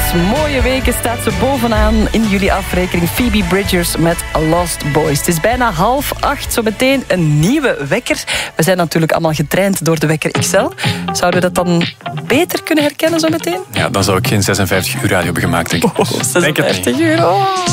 mooie weken staat ze bovenaan in jullie afrekening. Phoebe Bridgers met Lost Boys. Het is bijna 7:30, zo meteen een nieuwe wekker. We zijn natuurlijk allemaal getraind door de wekker XL. Zouden we dat dan beter kunnen herkennen zo meteen? Ja, dan zou ik geen 56 uur radio hebben gemaakt, denk ik. 56 uur, oh.